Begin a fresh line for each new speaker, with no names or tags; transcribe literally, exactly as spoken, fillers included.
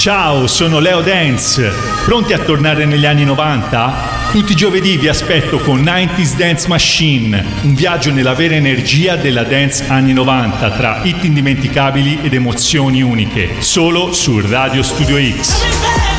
Ciao, sono Leo Dance. Pronti a tornare negli anni novanta? Tutti i giovedì vi aspetto con nineties Dance Machine, un viaggio nella vera energia della dance anni novanta tra hit indimenticabili ed emozioni uniche, solo su Radio Studio X.